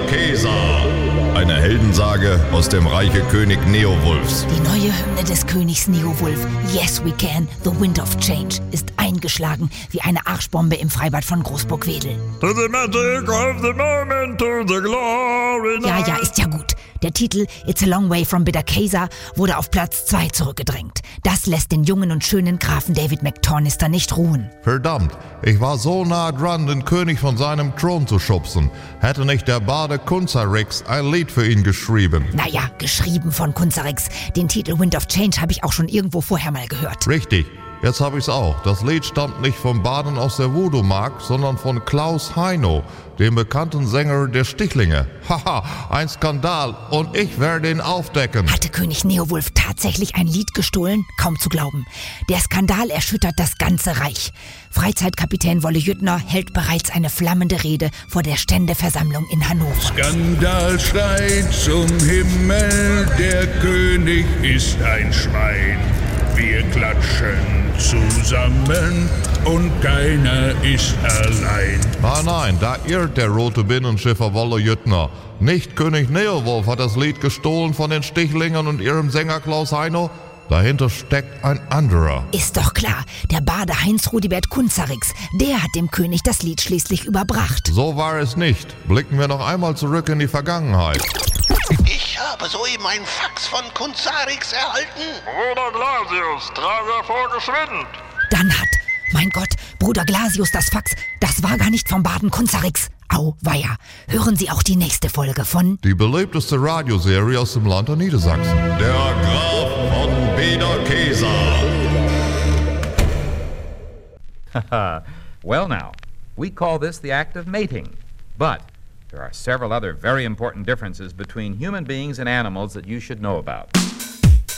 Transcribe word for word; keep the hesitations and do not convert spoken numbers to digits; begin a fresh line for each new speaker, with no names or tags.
Bederkesa. Eine Heldensage aus dem Reiche König Neowulfs.
Die neue Hymne des Königs Neowulf, Yes We Can, The Wind of Change, ist eingeschlagen wie eine Arschbombe im Freibad von Großburgwedel.
To the magic of the moment, to the glory.
Ja, ja, ist ja gut. Der Titel It's a Long Way from Bederkesa wurde auf Platz zwei zurückgedrängt. Das lässt den jungen und schönen Grafen David McTornister nicht ruhen.
Verdammt, ich war so nah dran, den König von seinem Thron zu schubsen. Hätte nicht der Bade Kunzarix ein Lied für ihn geschrieben.
Naja, geschrieben von Kunzarix. Den Titel Wind of Change habe ich auch schon irgendwo vorher mal gehört.
Richtig. Jetzt habe ich's auch. Das Lied stammt nicht vom Baden aus der Voodoo-Mark, sondern von Klaus Heino, dem bekannten Sänger der Stichlinge. Haha, ein Skandal und ich werde ihn aufdecken.
Hatte König Neowulf tatsächlich ein Lied gestohlen? Kaum zu glauben. Der Skandal erschüttert das ganze Reich. Freizeitkapitän Wolle Jüttner hält bereits eine flammende Rede vor der Ständeversammlung in Hannover.
Skandal schreit zum Himmel, der König ist ein Schwein. Wir klatschen zusammen und keiner ist allein.
Nein, nein, da irrt der rote Binnenschiffer Wolle Jüttner. Nicht König Neowulf hat das Lied gestohlen von den Stichlingern und ihrem Sänger Klaus Heino. Dahinter steckt ein anderer.
Ist doch klar, der Bade Heinz Rudibert Kunzarix, der hat dem König das Lied schließlich überbracht.
So war es nicht. Blicken wir noch einmal zurück in die Vergangenheit.
Ich habe soeben einen Fax von Kunzarix erhalten.
Bruder Glasius, trage vor geschwind.
Dann hat, mein Gott, Bruder Glasius das Fax, das war gar nicht vom Baden Kunzarix. Auweia. Hören Sie auch die nächste Folge von
Die beliebteste Radioserie aus dem Land der Niedersachsen. Der Graf von Bederkesa.
Well now, we call this the act of mating, but there are several other very important differences between human beings and animals that you should know about.